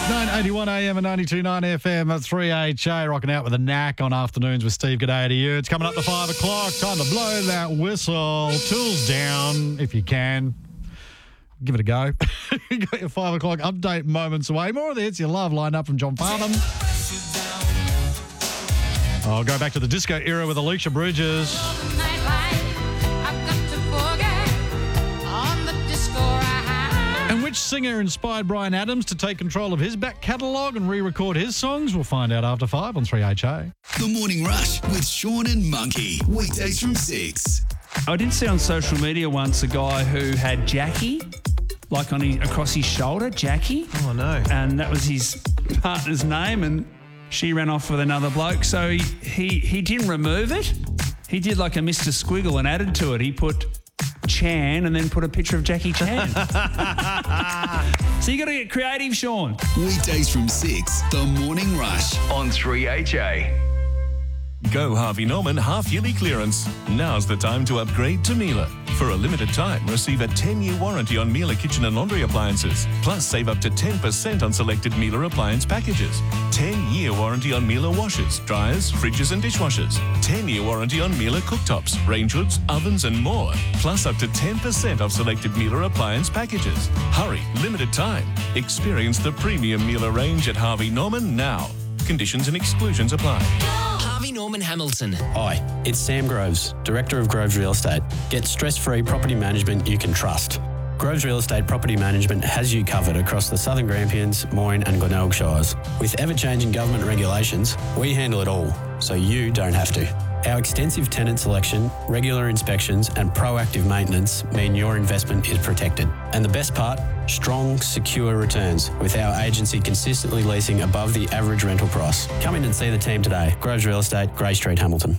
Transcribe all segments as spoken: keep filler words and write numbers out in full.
nine eighty-one A M and ninety-two point nine F M at three H A, rocking out with a knack on afternoons with Steve. G'day to you. It's coming up to five o'clock. Time to blow that whistle. Tools down if you can. Give it a go. You got your five o'clock update moments away. More of the hits you love lined up from John Farnham. I'll go back to the disco era with Alicia Bridges. And which singer inspired Bryan Adams to take control of his back catalogue and re-record his songs? We'll find out after five on three H A. The Morning Rush with Sean and Monkey. Weekdays from six. I did see on social media once a guy who had Jackie, like on his, across his shoulder, Jackie. Oh, no. And that was his partner's name, and she ran off with another bloke. So he, he, he didn't remove it. He did like a Mister Squiggle and added to it. He put Chan and then put a picture of Jackie Chan. So you got to get creative, Sean. Weekdays from six, The Morning Rush on three H A. Go Harvey Norman half-yearly clearance. Now's the time to upgrade to Miele. For a limited time, receive a ten-year warranty on Miele kitchen and laundry appliances. Plus, save up to ten percent on selected Miele appliance packages. ten-year warranty on Miele washers, dryers, fridges and dishwashers. ten-year warranty on Miele cooktops, range hoods, ovens and more. Plus, up to ten percent off selected Miele appliance packages. Hurry, limited time. Experience the premium Miele range at Harvey Norman now. Conditions and exclusions apply. Harvey Norman Hamilton. Hi, it's Sam Groves, Director of Groves Real Estate. Get stress-free property management you can trust. Groves Real Estate Property Management has you covered across the Southern Grampians, Moyne and Glenelg Shires. With ever-changing government regulations, we handle it all, so you don't have to. Our extensive tenant selection, regular inspections and proactive maintenance mean your investment is protected. And the best part? Strong, secure returns, with our agency consistently leasing above the average rental price. Come in and see the team today. Groves Real Estate, Grey Street, Hamilton.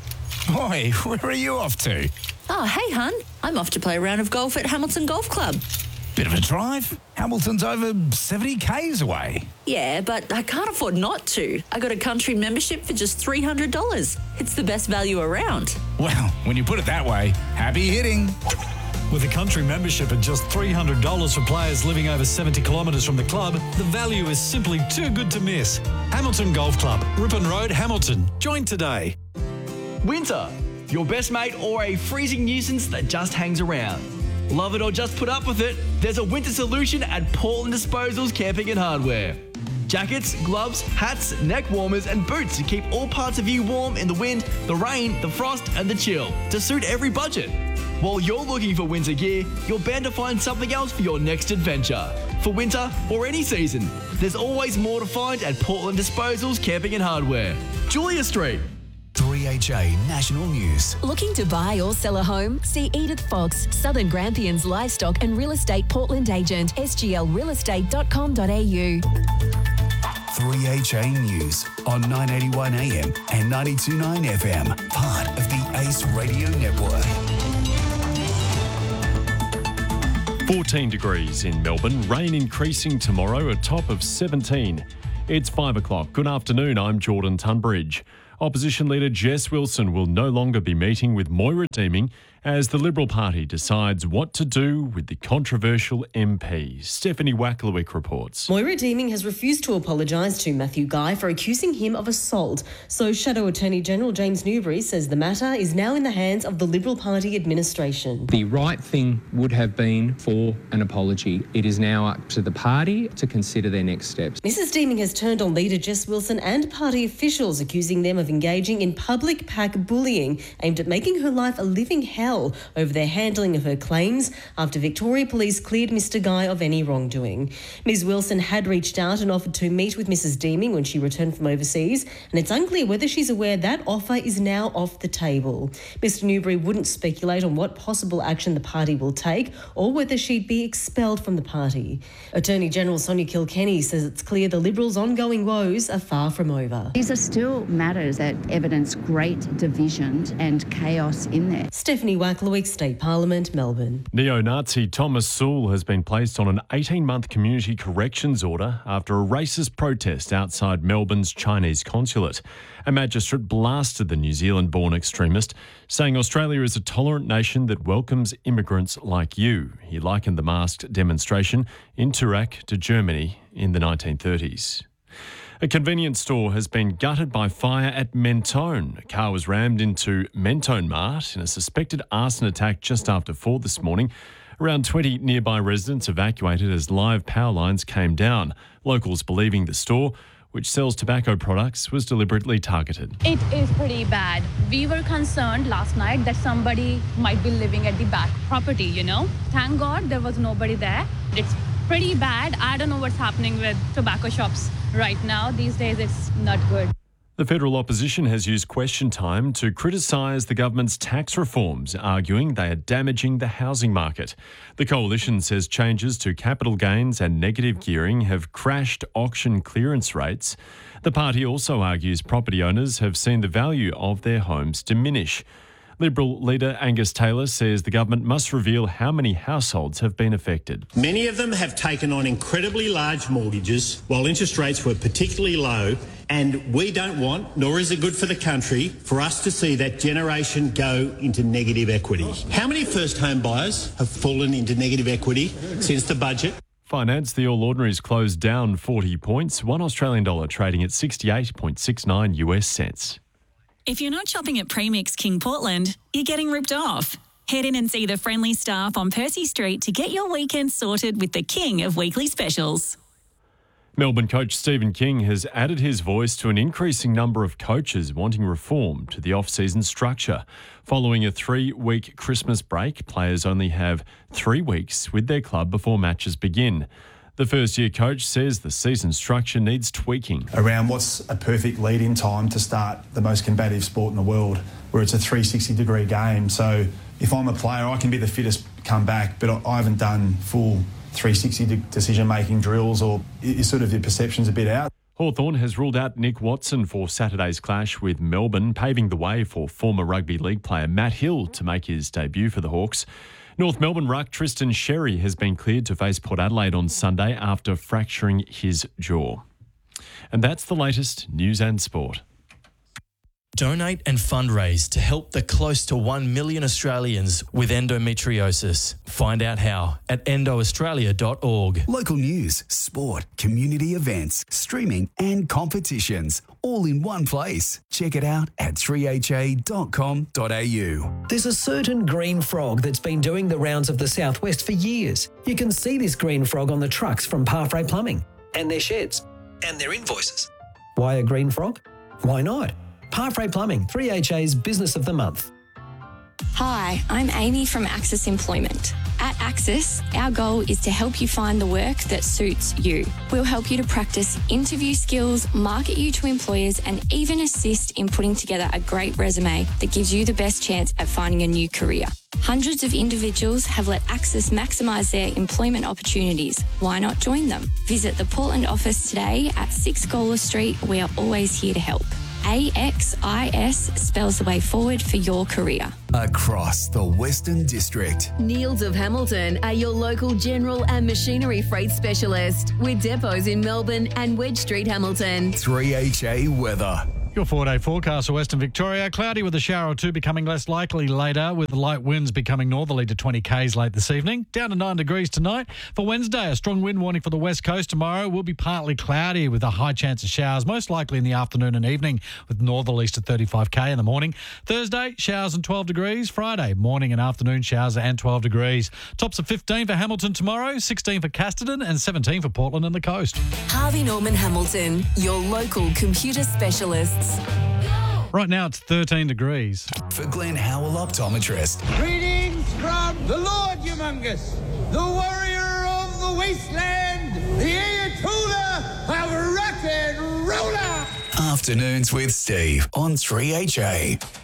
Oi, where are you off to? Oh, hey, hun. I'm off to play a round of golf at Hamilton Golf Club. Bit of a drive? Hamilton's over seventy kays away. Yeah, but I can't afford not to. I got a country membership for just three hundred dollars. It's the best value around. Well, when you put it that way, happy hitting. With a country membership at just three hundred dollars for players living over seventy kilometres from the club, the value is simply too good to miss. Hamilton Golf Club, Ripon Road, Hamilton. Join today. Winter, your best mate or a freezing nuisance that just hangs around. Love it or just put up with it, there's a winter solution at Portland Disposals Camping and Hardware. Jackets, gloves, hats, neck warmers and boots to keep all parts of you warm in the wind, the rain, the frost and the chill to suit every budget. While you're looking for winter gear, you're bound to find something else for your next adventure. For winter or any season, there's always more to find at Portland Disposals Camping and Hardware. Julia Street. three H A National News. Looking to buy or sell a home? See Edith Fox, Southern Grampians Livestock and Real Estate Portland Agent, s g l real estate dot com dot a u. three H A News on nine eighty-one A M and ninety-two point nine F M, part of the Ace Radio Network. fourteen degrees in Melbourne, rain increasing tomorrow, a top of seventeen. It's five o'clock. Good afternoon, I'm Jordan Tunbridge. Opposition leader Jess Wilson will no longer be meeting with Moira Deeming as the Liberal Party decides what to do with the controversial M P. Stephanie Wacklewick reports. Moira Deeming has refused to apologise to Matthew Guy for accusing him of assault. So Shadow Attorney General James Newbury says the matter is now in the hands of the Liberal Party administration. The right thing would have been for an apology. It is now up to the party to consider their next steps. Missus Deeming has turned on leader Jess Wilson and party officials, accusing them of engaging in public pack bullying aimed at making her life a living hell over their handling of her claims after Victoria Police cleared Mister Guy of any wrongdoing. Miz Wilson had reached out and offered to meet with Missus Deeming when she returned from overseas, and it's unclear whether she's aware that offer is now off the table. Mister Newbury wouldn't speculate on what possible action the party will take or whether she'd be expelled from the party. Attorney General Sonia Kilkenny says it's clear the Liberals' ongoing woes are far from over. These are still matters that evidence great division and chaos in there. Stephanie Akluik State Parliament, Melbourne. Neo-Nazi Thomas Sewell has been placed on an eighteen-month community corrections order after a racist protest outside Melbourne's Chinese consulate. A magistrate blasted the New Zealand-born extremist, saying Australia is a tolerant nation that welcomes immigrants like you. He likened the masked demonstration in Turak to Germany in the nineteen thirties. A convenience store has been gutted by fire at Mentone. A car was rammed into Mentone Mart in a suspected arson attack just after four this morning. Around twenty nearby residents evacuated as live power lines came down. Locals believing the store, which sells tobacco products, was deliberately targeted. It is pretty bad. We were concerned last night that somebody might be living at the back property, you know. Thank God there was nobody there. It's pretty bad. I don't know what's happening with tobacco shops right now. These days it's not good. The federal opposition has used question time to criticise the government's tax reforms, arguing they are damaging the housing market. The coalition says changes to capital gains and negative gearing have crashed auction clearance rates. The party also argues property owners have seen the value of their homes diminish. Liberal leader Angus Taylor says the government must reveal how many households have been affected. Many of them have taken on incredibly large mortgages while interest rates were particularly low, and we don't want, nor is it good for the country, for us to see that generation go into negative equity. How many first home buyers have fallen into negative equity since the budget? Finance, the All Ordinaries closed down forty points, one Australian dollar trading at sixty-eight point six nine U S cents. If you're not shopping at Premix King Portland, you're getting ripped off. Head in and see the friendly staff on Percy Street to get your weekend sorted with the king of weekly specials. Melbourne coach Stephen King has added his voice to an increasing number of coaches wanting reform to the off-season structure. Following a three-week Christmas break, players only have three weeks with their club before matches begin. The first-year coach says the season structure needs tweaking. Around what's a perfect lead-in time to start the most combative sport in the world, where it's a three hundred sixty degree game. So if I'm a player, I can be the fittest come back, but I haven't done full three hundred sixty decision-making drills, or is sort of the perception's a bit out. Hawthorn has ruled out Nick Watson for Saturday's clash with Melbourne, paving the way for former rugby league player Matt Hill to make his debut for the Hawks. North Melbourne ruck Tristan Sherry has been cleared to face Port Adelaide on Sunday after fracturing his jaw. And that's the latest news and sport. Donate and fundraise to help the close to one million Australians with endometriosis. Find out how at endo australia dot org. Local news, sport, community events, streaming and competitions, all in one place. Check it out at three h a dot com dot a u. There's a certain green frog that's been doing the rounds of the southwest for years. You can see this green frog on the trucks from Parfrey Plumbing and their sheds and their invoices. Why a green frog? Why not? Parfrey Plumbing, three H A's Business of the Month. Hi, I'm Amy from Access Employment. At Access, our goal is to help you find the work that suits you. We'll help you to practice interview skills, market you to employers, and even assist in putting together a great resume that gives you the best chance at finding a new career. Hundreds of individuals have let Access maximise their employment opportunities. Why not join them? Visit the Portland office today at six Gawler Street. We are always here to help. A X I S spells the way forward for your career. Across the Western District. Niels of Hamilton are your local general and machinery freight specialist with depots in Melbourne and Wedge Street, Hamilton. three H A weather. Your four-day forecast for Western Victoria. Cloudy with a shower or two becoming less likely later, with light winds becoming northerly to twenty kays late this evening. Down to nine degrees tonight. For Wednesday, a strong wind warning for the west coast. Tomorrow will be partly cloudy with a high chance of showers, most likely in the afternoon and evening, with northerlies to thirty-five k in the morning. Thursday, showers and twelve degrees. Friday, morning and afternoon showers and twelve degrees. Tops of fifteen for Hamilton tomorrow, sixteen for Casterton and seventeen for Portland and the coast. Harvey Norman Hamilton, your local computer specialists. Right now it's thirteen degrees. For Glenn Howell Optometrist. Greetings from the Lord Humongous, the warrior of the wasteland, the Ayatollah of rock and roller. Afternoons with Steve on three H A.